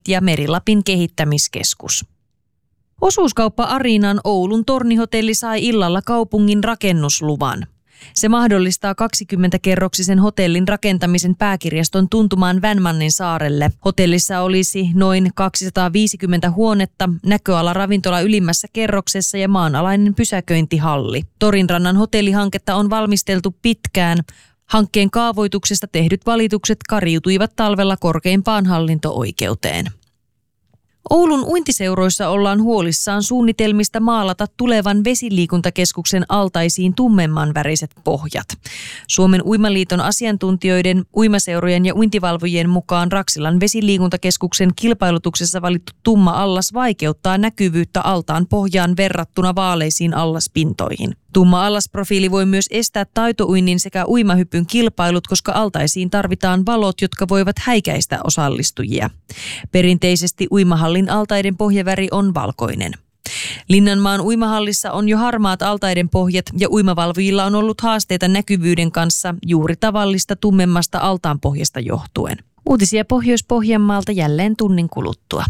ja Meri-Lapin kehittämiskeskus. Osuuskauppa Arinan Oulun tornihotelli sai illalla kaupungin rakennusluvan. Se mahdollistaa 20-kerroksisen hotellin rakentamisen pääkirjaston tuntumaan Vänmannin saarelle. Hotellissa olisi noin 250 huonetta, näköala ravintola ylimmässä kerroksessa ja maanalainen pysäköintihalli. Torinrannan hotellihanketta on valmisteltu pitkään. Hankkeen kaavoituksesta tehdyt valitukset kariutuivat talvella korkeimpaan hallinto-oikeuteen. Oulun uintiseuroissa ollaan huolissaan suunnitelmista maalata tulevan vesiliikuntakeskuksen altaisiin tummemman väriset pohjat. Suomen uimaliiton asiantuntijoiden, uimaseurojen ja uintivalvojien mukaan Raksilan vesiliikuntakeskuksen kilpailutuksessa valittu tumma allas vaikeuttaa näkyvyyttä altaan pohjaan verrattuna vaaleisiin allaspintoihin. Tumma allasprofiili voi myös estää taitouinnin sekä uimahypyn kilpailut, koska altaisiin tarvitaan valot, jotka voivat häikäistä osallistujia. Perinteisesti uimahallin altaiden pohjaväri on valkoinen. Linnanmaan uimahallissa on jo harmaat altaiden pohjat ja uimavalvojilla on ollut haasteita näkyvyyden kanssa juuri tavallista tummemmasta altaanpohjasta johtuen. Uutisia Pohjois-Pohjanmaalta jälleen tunnin kuluttua.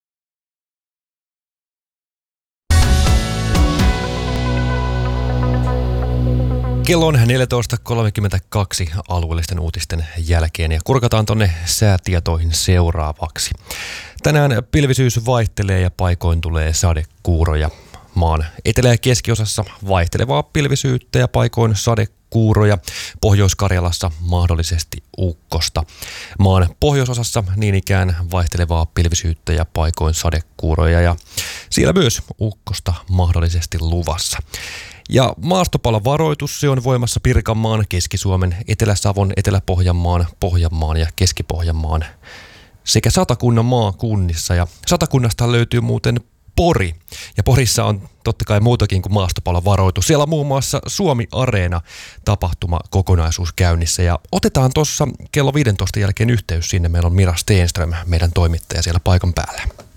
Kello on 14.32 alueellisten uutisten jälkeen ja kurkataan tonne säätietoihin seuraavaksi. Tänään pilvisyys vaihtelee ja paikoin tulee sadekuuroja. Maan etelä- ja keskiosassa vaihtelevaa pilvisyyttä ja paikoin sadekuuroja. Pohjois-Karjalassa mahdollisesti ukkosta. Maan pohjoisosassa niin ikään vaihtelevaa pilvisyyttä ja paikoin sadekuuroja ja siellä myös ukkosta mahdollisesti luvassa. Ja maastopalovaroitus, se on voimassa Pirkanmaan, Keski-Suomen, Etelä-Savon, Etelä-Pohjanmaan, Pohjanmaan ja Keski-Pohjanmaan sekä Satakunnan maakunnissa. Ja Satakunnasta löytyy muuten Pori. Ja Porissa on totta kai muutakin kuin maastopalovaroitus. Siellä on muun muassa Suomi-areena tapahtuma-kokonaisuus käynnissä. Ja otetaan tuossa kello 15 jälkeen yhteys sinne. Meillä on Mira Stenström, meidän toimittaja siellä paikan päällä.